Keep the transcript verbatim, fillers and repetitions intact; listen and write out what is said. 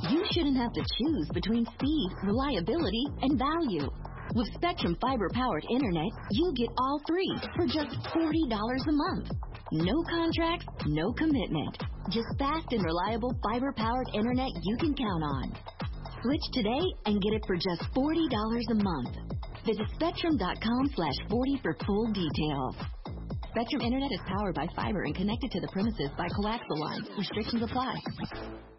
You shouldn't have to choose between speed, reliability, and value. With Spectrum fiber-powered internet, you get all three for just forty dollars a month. No contracts, no commitment. Just fast and reliable fiber-powered internet you can count on. Switch today and get it for just forty dollars a month. Visit spectrum.com slash 40 for full details. Spectrum Internet is powered by fiber and connected to the premises by coaxial lines. Restrictions apply.